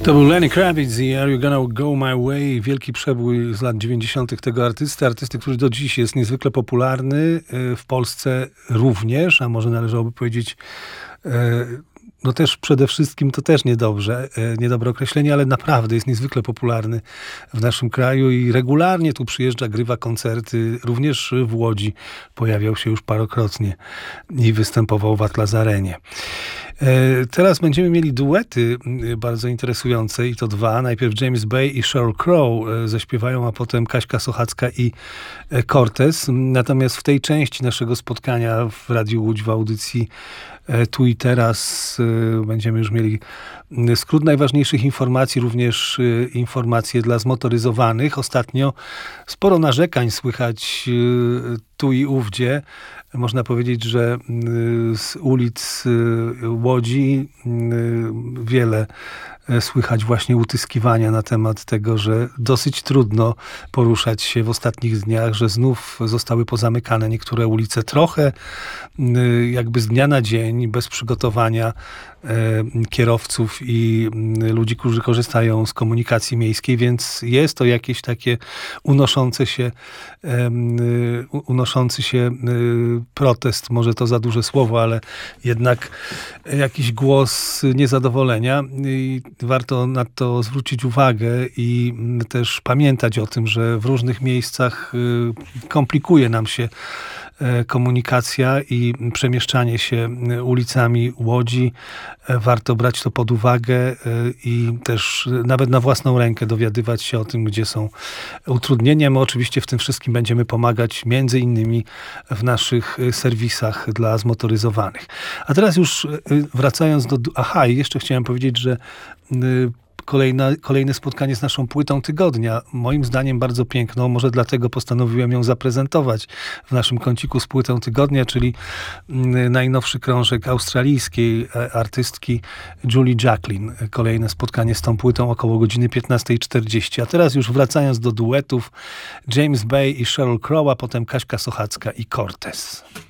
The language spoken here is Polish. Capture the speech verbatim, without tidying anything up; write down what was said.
To był Lenny Kravitz i Are You Gonna Go My Way? Wielki przebój z lat dziewięćdziesiątych tego artysty. Artysty, który do dziś jest niezwykle popularny. W Polsce również, a może należałoby powiedzieć, no też przede wszystkim, to też niedobrze, niedobre określenie, ale naprawdę jest niezwykle popularny w naszym kraju i regularnie tu przyjeżdża, grywa koncerty. Również w Łodzi pojawiał się już parokrotnie i występował w Atlas Arenie. Teraz będziemy mieli duety bardzo interesujące i to dwa. Najpierw James Bay i Sheryl Crow zaśpiewają, a potem Kaśka Sochacka i Cortez. Natomiast w tej części naszego spotkania w Radiu Łódź w audycji Tu i Teraz będziemy już mieli skrót najważniejszych informacji, również informacje dla zmotoryzowanych. Ostatnio sporo narzekań słychać tu i ówdzie. Można powiedzieć, że z ulic Łodzi wiele słychać właśnie utyskiwania na temat tego, że dosyć trudno poruszać się w ostatnich dniach, że znów zostały pozamykane niektóre ulice trochę jakby z dnia na dzień, bez przygotowania kierowców i ludzi, którzy korzystają z komunikacji miejskiej, więc jest to jakieś takie unoszące się unoszący się protest, może to za duże słowo, ale jednak jakiś głos niezadowolenia i warto na to zwrócić uwagę i też pamiętać o tym, że w różnych miejscach komplikuje nam się komunikacja i przemieszczanie się ulicami Łodzi. Warto brać to pod uwagę i też nawet na własną rękę dowiadywać się o tym, gdzie są utrudnienia. My oczywiście w tym wszystkim będziemy pomagać między innymi w naszych serwisach dla zmotoryzowanych. A teraz już wracając do... Aha, i jeszcze chciałem powiedzieć, że Kolejne, kolejne spotkanie z naszą płytą tygodnia. Moim zdaniem bardzo piękną, może dlatego postanowiłem ją zaprezentować w naszym kąciku z płytą tygodnia, czyli najnowszy krążek australijskiej artystki Julie Jacklin. Kolejne spotkanie z tą płytą około godziny piętnasta czterdzieści. A teraz już wracając do duetów, James Bay i Sheryl Crow, a potem Kaśka Sochacka i Cortez.